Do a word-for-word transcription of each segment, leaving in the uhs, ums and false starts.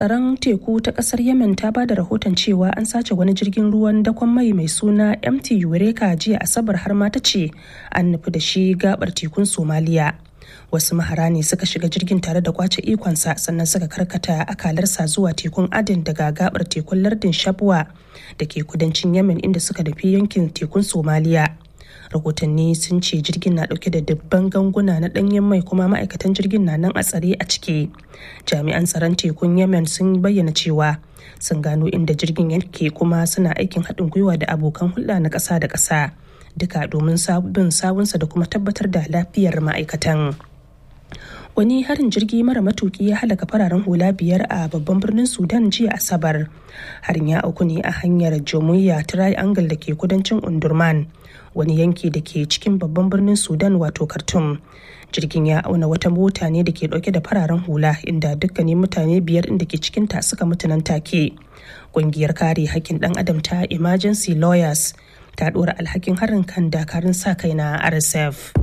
Tsaron teku ta kasar Yemen ta ba da rahoton cewa an sace wani jirgin ruwan dakon mai mai suna M T Eureka jiya Asabar, har ma ta ce an nufi da shi gabar tekun Somaliya. Wasu mahara ne suka shiga jirgin tare da kwace ikonsa, sannan suka karkata akalarsa zuwa tekun Aden daga gabar tekun lardin Shabwa da ke kudancin Yemen, inda suka nufi yankin tekun Somaliya. Rahotanni sun ce jirgin na dauke da dubban ganguna na danyen mai, kuma ma'aikatan jirgin na nan a tsare a ciki. Jami'an tsaron tekun Yemen sun bayyana cewa sun gano inda jirgin yake, kuma suna aikin haɗin gwiwa da abokan hulɗa na ƙasa da ƙasa, duka domin bin sawunsa da kuma tabbatar da lafiyar ma'aikatan. Wani harin jirgi mara matuki ya halaka fararen hula biyar a babban birnin Sudan jiya Asabar. Harin ya auku ne a hanyar Jamhuriya Triangle da ke kudancin Undurman, wani yanki da ke cikin babban birnin Sudan wato Khartoum. Jirgin ya auna wata mota ne da ke dauke da fararen hula, inda dukkanin mutane biyar inda ke cikinta suka mutu nan take. Ƙungiyar kare hakkin ɗan adam ta Emergency Lawyers ta ɗora alhakin harin kan dakarun sa kai na R S F.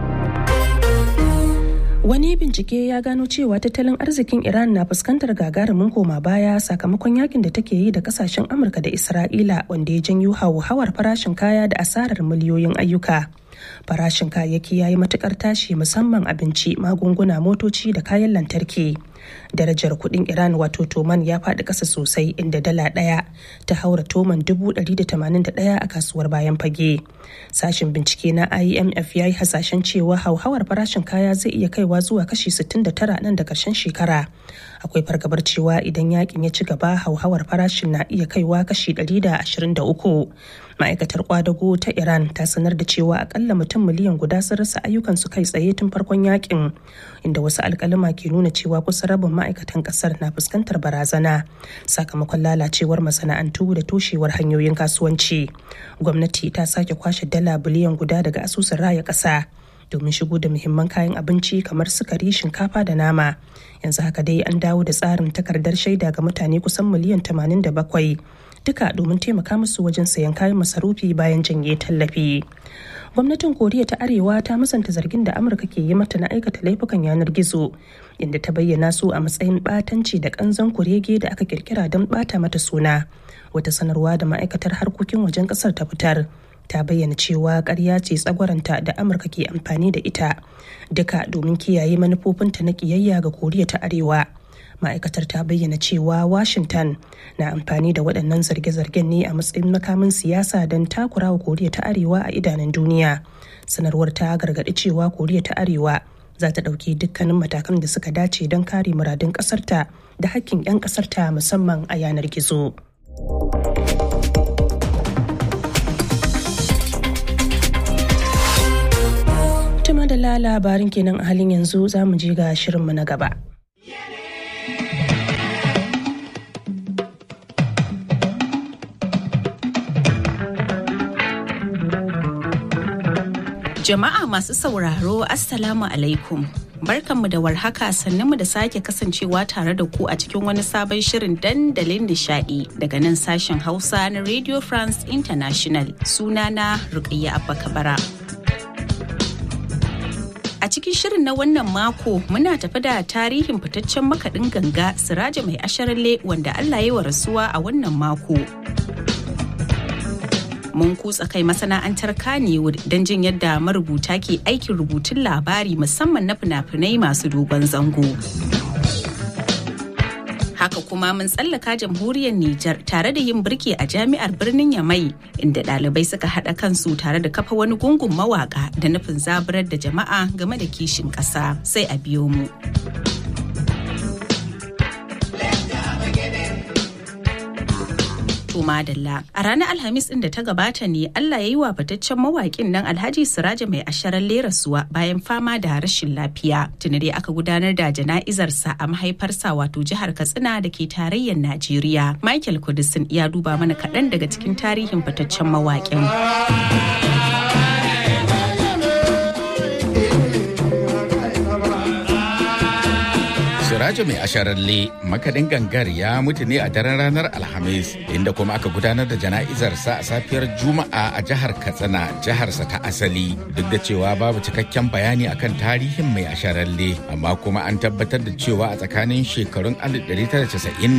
Wani bincike ya gano cewa tattalin arzikin Iran na fuskantar gagarumin koma baya sakamakon yakin da take yi da kasashen Amurka da Isra'ila, wanda ya janyo hauhawar farashin kaya da asarar miliyoyin ayyuka. Farashin kayayyaki ya yi matukar tashi, musamman abinci, magunguna, motoci da kayan lantarki. Darajar kuɗin Iran wato toman ya faɗi ƙasa sosai, inda dala ɗaya ta haura toman dubu ɗari da tamanin da ɗaya a kasuwar bayan fage. Sashen bincike na I M F ya yi hasashen cewa hauhawar farashin kaya zai iya kaiwa zuwa kashi sittin da tara nan da ƙarshen shekara. Akwai fargabar cewa idan yakin ya ci gaba, hauhawar farashin na iya kaiwa kashi ɗari da ashirin da uku. Ma'aikatar kwadago ta Iran ta sanar da cewa akalla mutum miliyan guda sun rasa ayyukansu kai tsaye tun farkon yakin, inda wasu alkalima ke nuna cewa kusa rabin ma'aikatan kasar na fuskantar barazana sakamakon lalacewar masana'antu da toshewar hanyoyin kasuwanci. Gwamnati ta sake kwashe dala biliyan guda daga asusun raya ƙasa domin shigo da muhimman kayan abinci kamar sukari, shinkafa da nama. Yanzu haka dai an dawo da tsarin takardar shaida ga mutane kusan miliyan tamanin da bakwai, duka domin taimaka musu wajen sayan kayan masarufi bayan janye tallafi. Gwamnatin Koriya ta Arewa ta musanta zargin da Amurka ke yi mata na aikata laifukan yanar gizo, inda ta bayyana su a matsayin batanci da kanzon kurege da aka kirkira don bata mata suna. Wata sanarwa da ma'aikatar harkokin wajen kasar ta fitar ta bayyana cewa ƙarya ce tsagwaranta da Amurka ke amfani da ita, duka domin kiyaye manufofinta na ƙiyayya ga Koriya ta Arewa. Ma'aikatar ta bayyana cewa Washington na amfani da waɗannan zarge-zargen ne a matsayin makamin siyasa don takurawa Koriya ta Arewa a idanun duniya. Sanarwar ta gargaɗi cewa Koriya ta Arewa za ta ɗauki dukkanin matakan da suka dace don kare muradun ƙasarta da hakkin 'yan ƙasarta, musamman a yanar gizo. Tuma da labarin kenan a halin yanzu, za mu je ga shirinmu na gaba. Jama'a masu sauraro, Assalamu alaikum. Barkanmu da warhaka, sannunmu da sake kasancewa tare da ku a cikin wani sabon shirin dandalin nishadi daga nan sashen Hausa na Radio France International. Sunana Rukayya Abba Kabara. A cikin shirin na wannan mako muna tafi da tarihin fitaccen makaɗin ganga Siraja Mai Asharalle, wanda Allah ya yi wa rasuwa a wannan mako. Mun kutsa kai masana'antar Kannywood don jin yadda marubuta ke aikin rubutun labari, musamman na fina-finai masu dogon zango. Haka kuma mun tsallaka jamhuriyar Nijar tare da yin birki a jami'ar birnin Yamai, inda ɗalibai suka haɗa kansu tare da kafa wani gungun mawaƙa da nufin zaburar da jama'a game da kishin ƙasa. Sai a biyo mu. Madalla. A ranar Alhamis ɗin da ta gabata ne Allah ya yi wa fitaccen mawaƙin nan Alhaji Siraja Mai Asharalle rasuwa bayan fama da rashin lafiya. Tuni dai aka gudanar da jana'izarsa a mahaifarsa wato jihar Katsina da ke tarayyar Najeriya. Michael Kudisin ya duba mana kaɗan daga cikin tarihin fitaccen mawaƙin. Sirajo mai asharalle makaɗin gangar ya mutu ne a daren ranar Alhamis, inda kuma aka gudanar da jana'izarsa a safiyar Juma'a a jihar Katsina, jiharsa ta asali. Duk da cewa babu cikakken bayani akan tarihin mai asharalle, amma kuma an tabbatar da cewa a tsakanin shekarun alif ɗari tara da casa'in